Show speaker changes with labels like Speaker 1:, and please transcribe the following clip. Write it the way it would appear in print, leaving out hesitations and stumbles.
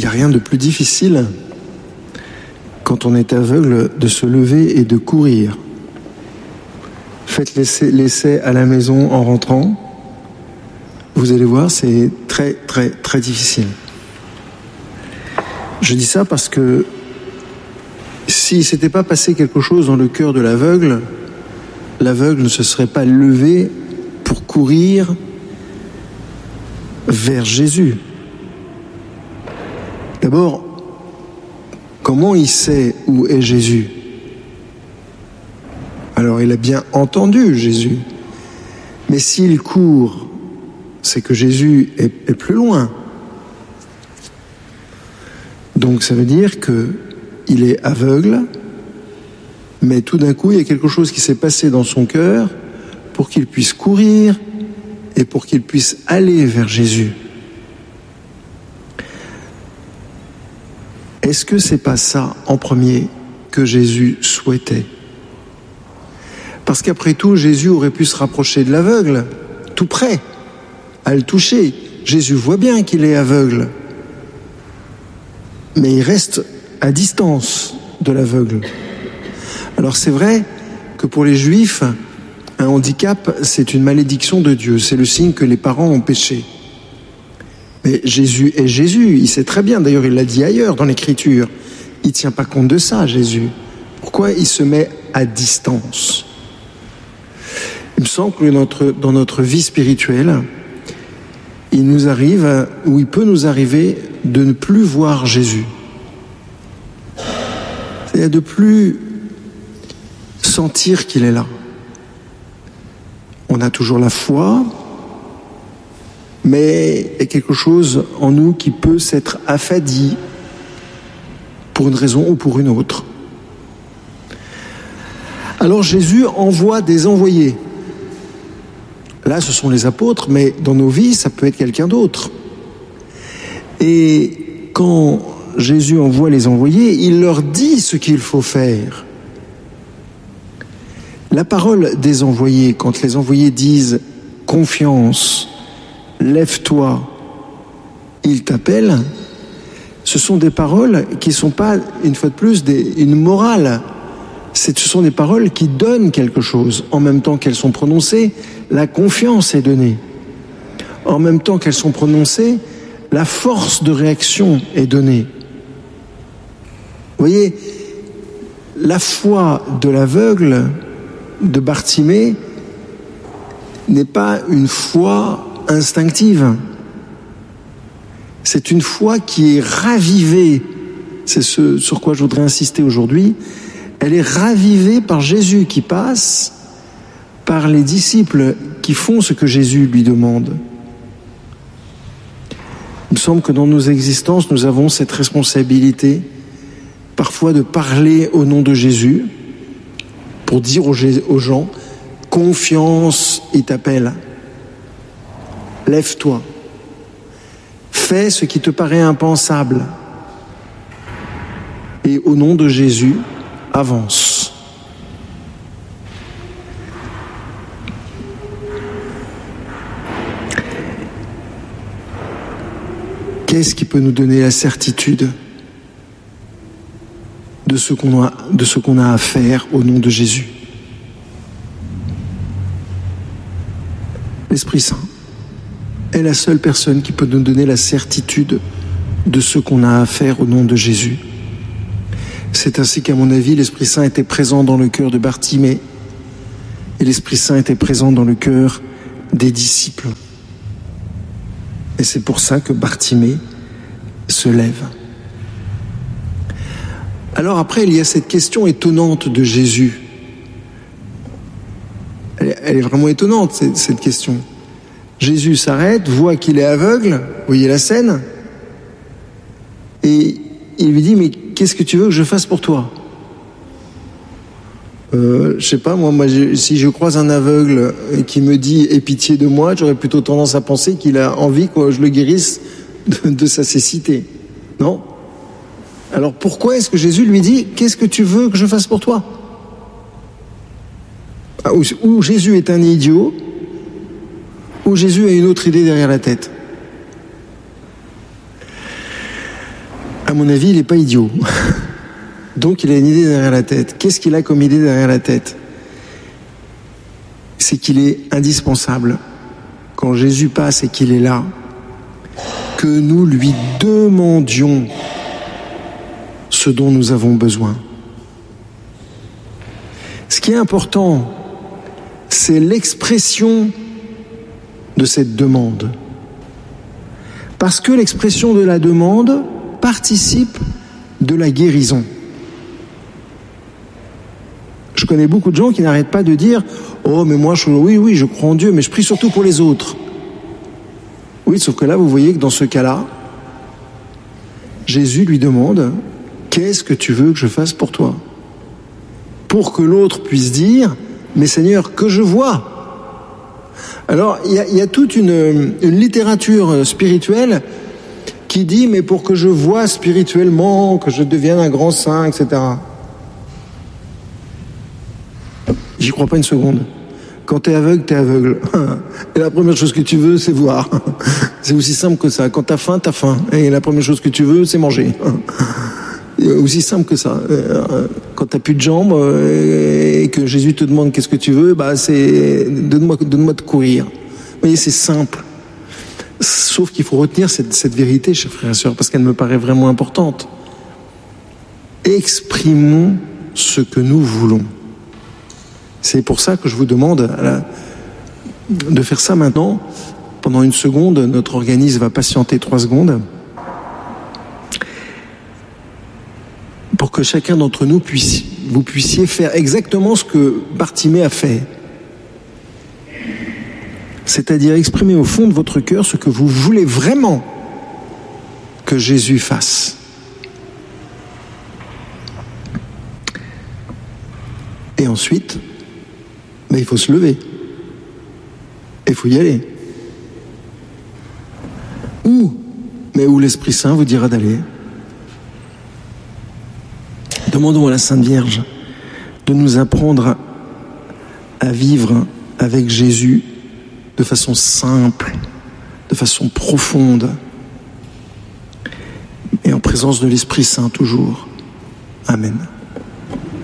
Speaker 1: n'y a rien de plus difficile quand on est aveugle de se lever et de courir. Faites l'essai à la maison en rentrant. Vous allez voir, c'est très, très, très difficile. Je dis ça parce que s'il ne s'était pas passé quelque chose dans le cœur de l'aveugle, l'aveugle ne se serait pas levé pour courir vers Jésus. D'abord, comment il sait où est Jésus ? Alors il a bien entendu Jésus, mais s'il court, c'est que Jésus est plus loin. Donc ça veut dire qu'il est aveugle, mais tout d'un coup il y a quelque chose qui s'est passé dans son cœur pour qu'il puisse courir et pour qu'il puisse aller vers Jésus. Est-ce que c'est pas ça en premier que Jésus souhaitait ? Parce qu'après tout, Jésus aurait pu se rapprocher de l'aveugle, tout près, à le toucher. Jésus voit bien qu'il est aveugle, mais il reste à distance de l'aveugle. Alors c'est vrai que pour les Juifs, un handicap, c'est une malédiction de Dieu, c'est le signe que les parents ont péché. Mais Jésus est Jésus, il sait très bien, d'ailleurs il l'a dit ailleurs dans l'Écriture, il ne tient pas compte de ça, Jésus. Pourquoi il se met à distance ? Il me semble que dans notre vie spirituelle, il nous arrive, ou il peut nous arriver, de ne plus voir Jésus. C'est-à-dire de plus sentir qu'il est là. On a toujours la foi, mais il y a quelque chose en nous qui peut s'être affadi pour une raison ou pour une autre. Alors Jésus envoie des envoyés. Là, ce sont les apôtres, mais dans nos vies, ça peut être quelqu'un d'autre. Et quand Jésus envoie les envoyés, il leur dit ce qu'il faut faire. La parole des envoyés, quand les envoyés disent « confiance », « lève-toi », il t'appelle, ce sont des paroles qui ne sont pas, une fois de plus, une morale. Ce sont des paroles qui donnent quelque chose. En même temps qu'elles sont prononcées, la confiance est donnée. En même temps qu'elles sont prononcées, la force de réaction est donnée. Vous voyez, la foi de l'aveugle, de Bartimée, n'est pas une foi instinctive. C'est une foi qui est ravivée. C'est ce sur quoi je voudrais insister aujourd'hui. Elle est ravivée par Jésus qui passe, par les disciples qui font ce que Jésus lui demande. Il me semble que dans nos existences, nous avons cette responsabilité, parfois de parler au nom de Jésus, pour dire aux gens, confiance, il t'appelle. Lève-toi. Fais ce qui te paraît impensable. Et au nom de Jésus, avance. Qu'est-ce qui peut nous donner la certitude de ce qu'on a à faire au nom de Jésus ? L'Esprit Saint est la seule personne qui peut nous donner la certitude de ce qu'on a à faire au nom de Jésus. C'est ainsi qu'à mon avis, l'Esprit Saint était présent dans le cœur de Bartimée et l'Esprit Saint était présent dans le cœur des disciples. Et c'est pour ça que Bartimée se lève. Alors après, il y a cette question étonnante de Jésus. Elle est vraiment étonnante, cette question. Jésus s'arrête, voit qu'il est aveugle, vous voyez la scène, et il lui dit, mais qu'est-ce que tu veux que je fasse pour toi ? Je sais pas, moi si je croise un aveugle qui me dit « aie pitié de moi », j'aurais plutôt tendance à penser qu'il a envie que je le guérisse de sa cécité. Non ? Alors pourquoi est-ce que Jésus lui dit « qu'est-ce que tu veux que je fasse pour toi ?» Ou Jésus est un idiot, ou Jésus a une autre idée derrière la tête. à mon avis, il n'est pas idiot. Donc il a une idée derrière la tête. Qu'est-ce qu'il a comme idée derrière la tête? C'est qu'il est indispensable, quand Jésus passe et qu'il est là, que nous lui demandions ce dont nous avons besoin. Ce qui est important, c'est l'expression de cette demande. Parce que l'expression de la demande participe de la guérison. Je connais beaucoup de gens qui n'arrêtent pas de dire « Oh, mais moi, oui, je crois en Dieu, mais je prie surtout pour les autres. » Oui, sauf que là, vous voyez que dans ce cas-là, Jésus lui demande « Qu'est-ce que tu veux que je fasse pour toi ?» Pour que l'autre puisse dire « Mais Seigneur, que je vois ?» Alors, il y a toute une littérature spirituelle qui dit « Mais pour que je vois spirituellement, que je devienne un grand saint, etc. » J'y crois pas une seconde. Quand t'es aveugle, t'es aveugle. Et la première chose que tu veux, c'est voir. C'est aussi simple que ça. Quand t'as faim, t'as faim. Et la première chose que tu veux, c'est manger. Aussi simple que ça. Quand t'as plus de jambes et que Jésus te demande qu'est-ce que tu veux, bah c'est donne-moi de courir. Vous voyez, c'est simple. Sauf qu'il faut retenir cette vérité, chers frères et sœurs, parce qu'elle me paraît vraiment importante. Exprimons ce que nous voulons. C'est pour ça que je vous demande de faire ça maintenant. Pendant une seconde, notre organisme va patienter 3 secondes pour que chacun d'entre nous vous puissiez faire exactement ce que Bartimée a fait. C'est-à-dire exprimer au fond de votre cœur ce que vous voulez vraiment que Jésus fasse. Et ensuite, il faut se lever. Et il faut y aller. Où l'Esprit Saint vous dira d'aller. Demandons à la Sainte Vierge de nous apprendre à vivre avec Jésus de façon simple, de façon profonde, et en présence de l'Esprit Saint toujours. Amen.